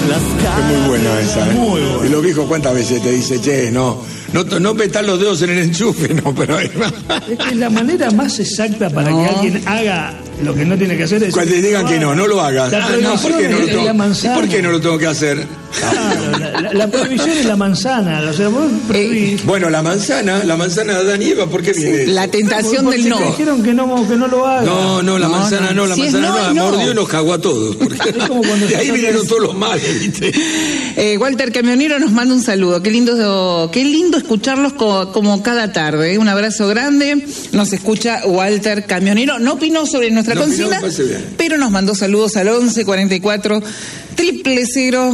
las calles. Es muy buena esa, ¿eh? Muy buena. Y los viejos, ¿cuántas veces te dice, che, no metas los dedos en el enchufe? No, pero Es que la manera más exacta para que alguien haga lo que no tiene que hacer es... cuando te digan que no lo hagas. La prohibición es la manzana. ¿Por qué no lo tengo que hacer? Claro, la prohibición es la manzana. O sea, vos prohibís. Bueno, la manzana de Adán y Eva, ¿por qué viene? La tentación Porque del no. dijeron que no lo haga. No, la manzana no, Si es no, no. mordió y nos cagó a todos. Porque Es como cuando de ahí vinieron todos los males, ¿viste? Walter Camionero nos manda un saludo. Qué lindo escucharlos como cada tarde. Un abrazo grande. Nos escucha Walter Camionero. No opinó sobre nuestra consigna, pero nos mandó saludos al 11 44 000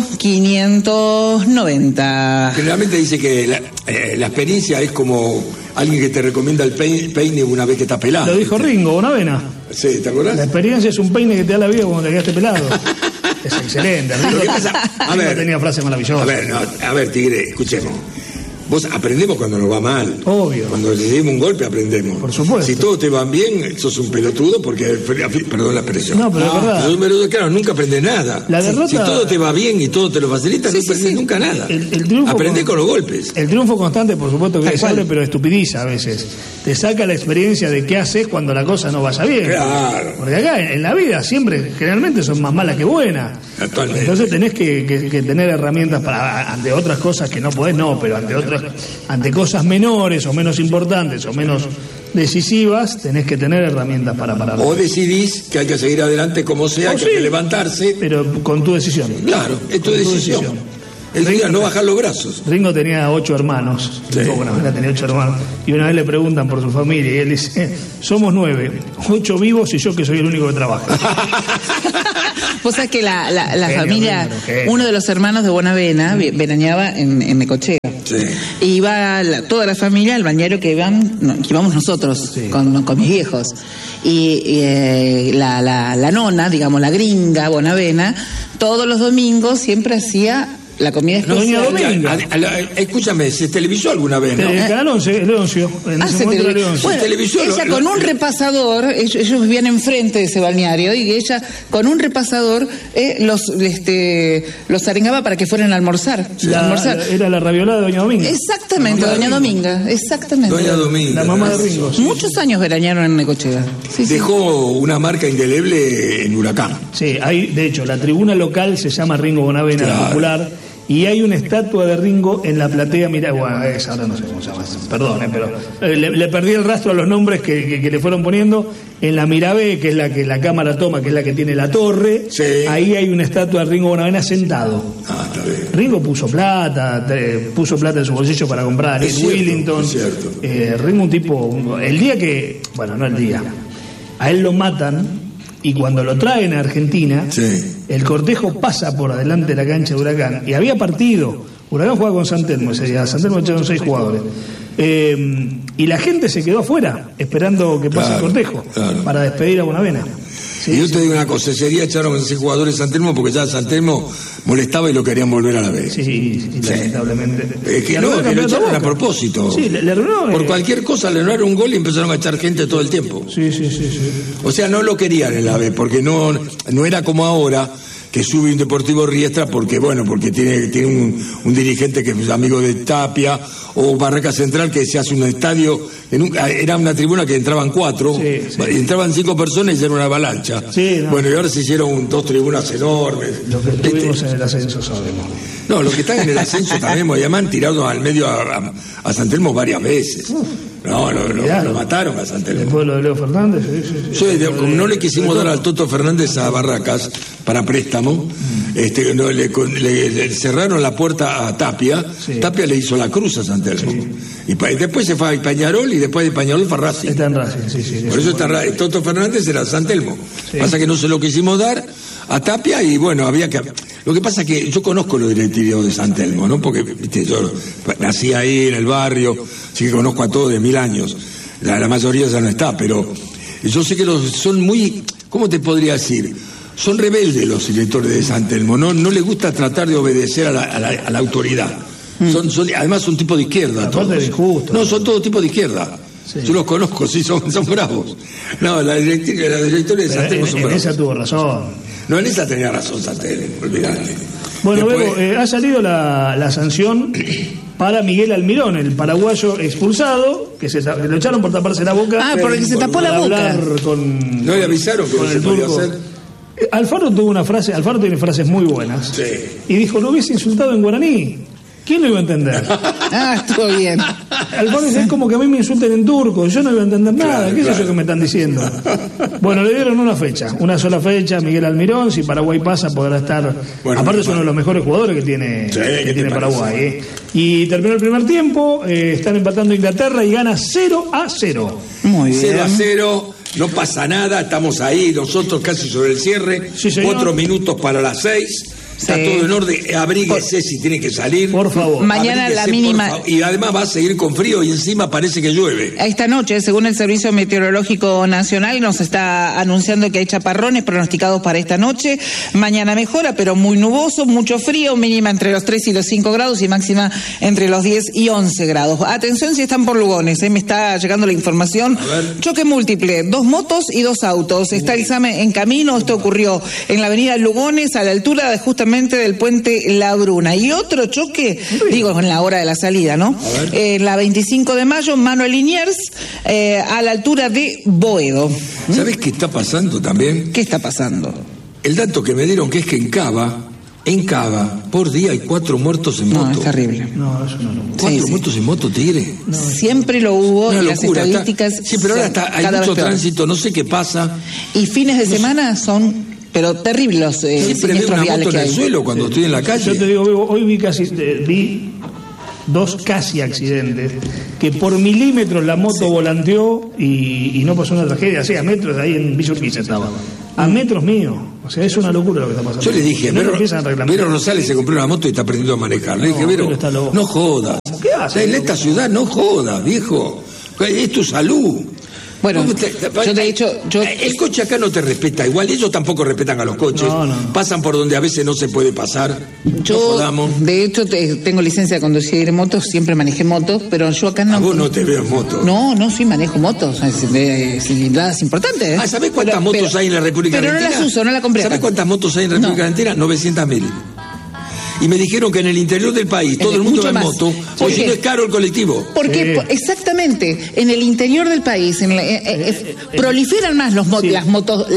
590. Generalmente dice que la experiencia es como alguien que te recomienda el peine una vez que está pelado. Lo dijo Ringo Bonavena. Sí, ¿te acordás? La experiencia es un peine que te da la vida cuando te quedaste pelado. Es excelente. Ringo, A ver, tenía frases maravillosas. A ver, Tigre, escuchemos. Vos aprendemos cuando nos va mal. Obvio. Cuando recibimos un golpe aprendemos. Por supuesto. Si todo te va bien, sos un pelotudo porque, perdón la expresión. No, pero es verdad. Sos un pelotudo, claro, nunca aprendes nada. La derrota... Si todo te va bien y todo te lo facilita, no aprendes nunca nada. El triunfo aprendés con los golpes. El triunfo constante, por supuesto que es salve, pero estupidiza a veces. Te saca la experiencia de qué haces cuando la cosa no vaya bien. Claro. Porque acá en la vida siempre, generalmente son más malas que buenas. Actualmente. Entonces tenés que tener herramientas para ante otras cosas que no podés, pero ante cosas menores o menos importantes o menos decisivas, tenés que tener herramientas para parar. O decidís que hay que seguir adelante como sea, que hay que levantarse. Pero con tu decisión. Claro, es tu decisión. El día no bajar los brazos. Ringo tenía 8 hermanos. Sí. Tenía 8 hermanos. Y una vez le preguntan por su familia y él dice, somos 9, 8 vivos y yo que soy el único que trabaja. Vos sabés que la Genio, familia, genio. uno de los hermanos de Bonavena veraneaba en Necochea. Sí. Y iba toda la familia al bañero que íbamos nosotros, Sí. con mis viejos. Y la nona, digamos, la gringa Bonavena, todos los domingos siempre hacía la comida Doña especial. Dominga. Escúchame, ¿se televisó alguna vez, no? Canal 11, Leoncio. En ese momento era Leoncio. Bueno, televisó, ella con un repasador, ellos vivían enfrente de ese balneario, y ella con un repasador los arengaba para que fueran a almorzar. Era la raviolada de Doña Dominga. Exactamente, Doña Dominga, exactamente. Doña Dominga. La mamá de Ringo. Sí. Muchos años veranearon en Necochea. Sí. Dejó una marca indeleble en Huracán. Sí, hay, de hecho, la tribuna local se llama Ringo Bonavena, Claro. la popular, y hay una estatua de Ringo en la platea. Mirá, bueno, ahora no sé cómo se llama, perdón, pero le perdí el rastro a los nombres que le fueron poniendo. En la Mirabé, que es la que la cámara toma, que es la que tiene la torre, Sí. ahí hay una estatua de Ringo Bonavena sentado. Está bien. Ringo puso plata en su bolsillo para comprar Es el cierto, Willington. es cierto. Ringo un tipo, el día que, bueno, no el día, a él lo matan y cuando lo traen a Argentina, Sí. el cortejo pasa por adelante de la cancha de Huracán y había partido. Huracán jugaba con San Telmo ese día, San Telmo echaron 6 jugadores. Y la gente se quedó afuera esperando que pase el cortejo para despedir a Bonavena. Sí, y yo te digo una cosa, ese día echaron a 6 jugadores de San Telmo porque ya San Telmo molestaba y lo querían volver a la vez. Sí, lamentablemente. Es que Le no, arruinó el que lo campeonato echaron a Boca. propósito. Sí, le arruinó. Por cualquier cosa le anularon un gol y empezaron a echar gente todo el tiempo. Sí. O sea, no lo querían en la B, porque no era como ahora, que sube un Deportivo Riestra porque tiene un dirigente que es amigo de Tapia, o Barraca Central, que se hace un estadio, era una tribuna que entraban 4, y entraban 5 personas y era una avalancha. Sí, no. Bueno, y ahora se hicieron 2 tribunas enormes. Lo que estuvimos en el ascenso sabemos. No, los que están en el ascenso también, además han tirado al medio a San Telmo varias veces. No, lo mataron a San Telmo. Después lo de Leo Fernández. Sí. Como no le quisimos dar al Toto Fernández a Barracas para préstamo, le cerraron la puerta a Tapia. Sí. Tapia le hizo la cruz a San Telmo. Sí. Y después se fue a Peñarol, y después de Peñarol fue a Racing. Está en Racing, sí. Por eso está Toto Fernández era San Telmo. Sí. Pasa que no se lo quisimos dar a Tapia y bueno, había que... Lo que pasa es que yo conozco los directivos de San Telmo, ¿no? Porque, viste, yo nací ahí en el barrio, así que conozco a todos de 1000 años. La mayoría ya no está, pero yo sé que son muy... ¿Cómo te podría decir? Son rebeldes los directores de San Telmo, no les gusta tratar de obedecer a la autoridad. Además son tipo de izquierda. Aparte de injusto. No, son todo tipo de izquierda. Sí. Yo los conozco, sí, son bravos. No, la directora de San Telmo son bravos. En esa tuvo razón. No, en esa tenía razón San Telmo, olvidate. Bueno, Después... Bebo, ha salido la sanción para Miguel Almirón, el paraguayo expulsado, que lo echaron por taparse la boca. Porque se tapó la boca. No le avisaron que no se podía hacer. Alfaro tiene frases muy buenas. Sí. Y dijo, lo hubiese insultado en guaraní. ¿Quién lo iba a entender? Estuvo bien. Alfaro dice, es como que a mí me insulten en turco, yo no iba a entender nada. ¿Qué es eso que me están diciendo? Bueno, le dieron una sola fecha, Miguel Almirón. Si Paraguay pasa, podrá estar. Bueno, aparte es uno de los mejores jugadores que tiene, Paraguay. Y terminó el primer tiempo, están empatando Inglaterra y gana 0-0. Muy bien. 0-0. No pasa nada, estamos ahí, nosotros casi sobre el cierre. Sí, 4 minutos para las 6. Está todo en orden, abríguese si tiene que salir. Por favor. Mañana la mínima. Y además va a seguir con frío y encima parece que llueve. Esta noche, según el Servicio Meteorológico Nacional, nos está anunciando que hay chaparrones pronosticados para esta noche. Mañana mejora, pero muy nuboso, mucho frío, mínima entre los 3 y los 5 grados y máxima entre los 10 y 11 grados. Atención si están por Lugones, me está llegando la información. Choque múltiple, 2 motos y 2 autos. Está el SAME en camino, esto ocurrió en la avenida Lugones, a la altura de justamente del puente La Bruna. Y otro choque, digo, en la hora de la salida, ¿no? La 25 de mayo, Manuel Liniers, a la altura de Boedo. ¿Sabes qué está pasando también? ¿Qué está pasando? El dato que me dieron que es que en Cava, por día hay 4 muertos en moto. No, es terrible. No, eso no. 4 muertos en moto, Tigre. No, siempre lo hubo y las estadísticas. Sí, pero ahora hay mucho tránsito, no sé qué pasa. Y fines de semana son, pero terribles los siempre veo una moto en el suelo cuando estoy en la calle. Yo te digo, hoy vi 2 casi accidentes, que por milímetros la moto volanteó y no pasó una tragedia, así a metros de ahí en Villa Urquiza estaba. A metros míos. O sea, es una locura lo que está pasando. Yo le dije, Vero Rosales se compró una moto y está aprendiendo a manejar. Le dije, Vero, no jodas. ¿Qué haces? En esta ciudad no jodas, viejo. Es tu salud. Bueno, yo de hecho... El coche acá no te respeta, igual ellos tampoco respetan a los coches. No. Pasan por donde a veces no se puede pasar. Yo, de hecho, tengo licencia de conducir motos, siempre manejé motos, pero yo acá no... ¿A vos no te veo en moto? No, sí manejo motos, cilindradas importantes. ¿Sabés cuántas motos hay en la República Argentina? Pero no las uso, no las compré. ¿Sabés cuántas motos hay en la República Argentina? 900.000. Y me dijeron que en el interior del país todo el mundo va en moto, porque no es caro el colectivo. Porque exactamente, en el interior del país proliferan más las motitos.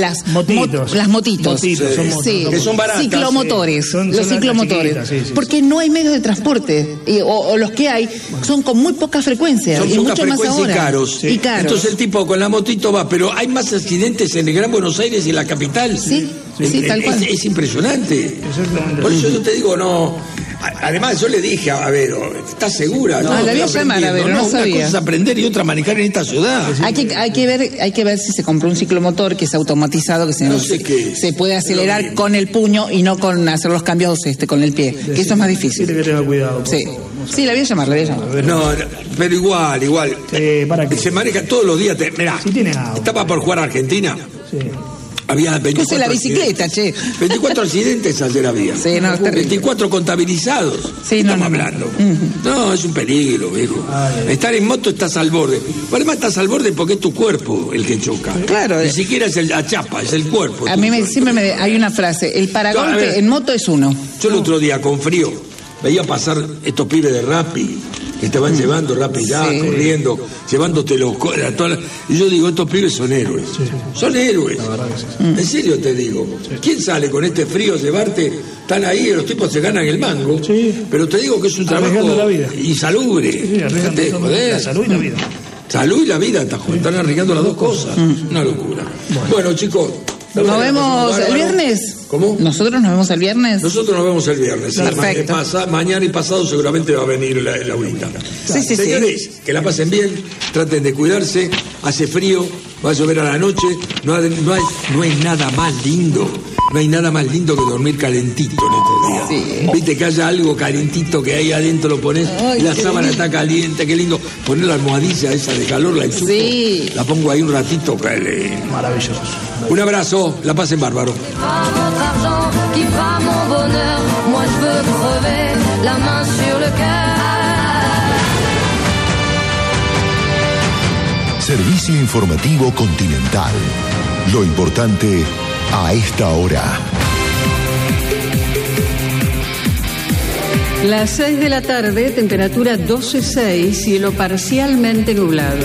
Que son baratas. Ciclomotores, los ciclomotores. Sí. Porque no hay medios de transporte, o los que hay son con muy poca frecuencia. Son y poca mucho frecuencia más ahora. y caros. Entonces el tipo con la motito va, pero hay más accidentes en el Gran Buenos Aires y en la capital. Sí, tal cual. Es impresionante. Exactamente. Por eso yo te digo, no. Además, yo le dije a Vero, ¿estás segura? No, la voy a llamar a Vero, no sabía. Una cosa es aprender y otra manejar en esta ciudad. Hay que ver si se compró un ciclomotor que es automatizado, que se puede acelerar con el puño y no con hacer los cambios con el pie, que eso es más difícil. Tiene que tener cuidado. Sí, la voy a llamar. No, pero igual. ¿Para qué? Se maneja todos los días. Mirá, si tiene agua. Estaba por jugar a Argentina. Sí. Había 24 la bicicleta, accidentes. 24 accidentes ayer había. Sí, no, 24 contabilizados. Sí, estamos hablando. No, es un peligro, viejo. Estar en moto estás al borde. Además estás al borde porque es tu cuerpo el que choca. Claro. Ni siquiera es la chapa, es el cuerpo. A mí siempre hay una frase, el paragolpe en moto es uno. Yo el otro día con frío veía pasar estos pibes de Rappi que te van llevando rápido, corriendo, llevándote y yo digo, estos pibes son héroes. Son héroes. En serio te digo. ¿Quién sale con este frío a llevarte? Están ahí, los tipos se ganan el mango. Pero te digo que es un trabajo insalubre. La salud y la vida. Salud y la vida, están arriesgando las dos cosas. Una locura. Bueno, chicos. ¿Nos vemos el viernes? ¿Cómo? ¿Nosotros nos vemos el viernes? Nosotros nos vemos el viernes. Perfecto. Mañana y pasado seguramente va a venir Laurita. Sí. Señores, que la pasen bien, traten de cuidarse, hace frío, va a llover a la noche, no hay nada más lindo. No hay nada más lindo que dormir calentito en estos días. Sí. Viste que haya algo calentito que ahí adentro lo pones y la sábana está caliente, qué lindo. Poner la almohadilla esa de calor, la enchufo, la pongo ahí un ratito. Maravilloso. Un abrazo, la pasen bárbaro. Servicio informativo Continental. Lo importante a esta hora. Las 6 de la tarde, temperatura 12,6, cielo parcialmente nublado.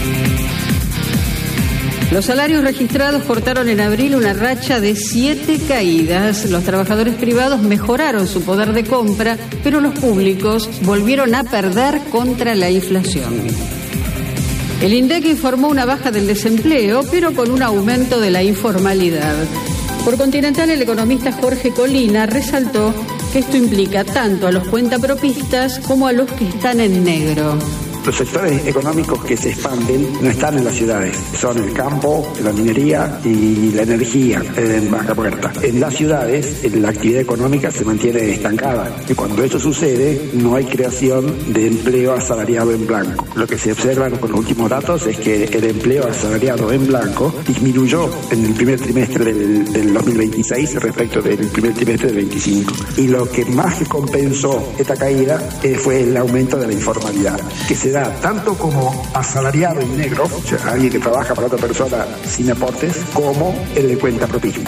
Los salarios registrados cortaron en abril una racha de 7 caídas. Los trabajadores privados mejoraron su poder de compra, pero los públicos volvieron a perder contra la inflación. El INDEC informó una baja del desempleo, pero con un aumento de la informalidad. Por Continental, el economista Jorge Colina resaltó que esto implica tanto a los cuentapropistas como a los que están en negro. Los sectores económicos que se expanden no están en las ciudades, son el campo, la minería y la energía en Vaca Muerta. En las ciudades la actividad económica se mantiene estancada y cuando eso sucede no hay creación de empleo asalariado en blanco. Lo que se observa con los últimos datos es que el empleo asalariado en blanco disminuyó en el primer trimestre del 2026 respecto del primer trimestre del 25. Y lo que más compensó esta caída fue el aumento de la informalidad, que se da tanto como asalariado en negro, o sea, alguien que trabaja para otra persona sin aportes, como el de cuentapropismo.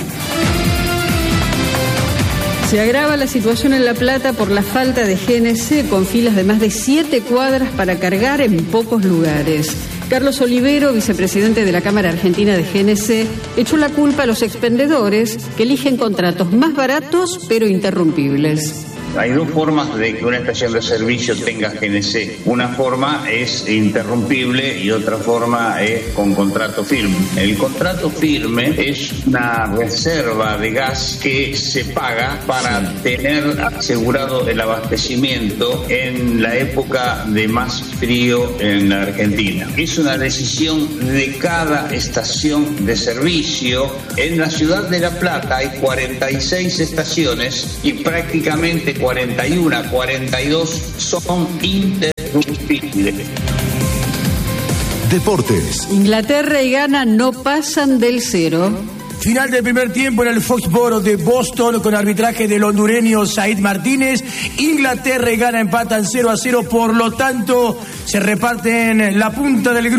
Se agrava la situación en La Plata por la falta de GNC, con filas de más de 7 cuadras para cargar en pocos lugares. Carlos Olivero, vicepresidente de la Cámara Argentina de GNC, echó la culpa a los expendedores que eligen contratos más baratos pero interrumpibles. Hay dos formas de que una estación de servicio tenga GNC. Una forma es interrumpible y otra forma es con contrato firme. El contrato firme es una reserva de gas que se paga para tener asegurado el abastecimiento en la época de más frío en la Argentina. Es una decisión de cada estación de servicio. En la ciudad de La Plata hay 46 estaciones y prácticamente 41, 42 son interrumpibles. Deportes. Inglaterra y Ghana no pasan del 0. Final del primer tiempo en el Foxboro de Boston con arbitraje del hondureño Said Martínez. Inglaterra y Ghana empatan 0-0, por lo tanto se reparten la punta del grupo.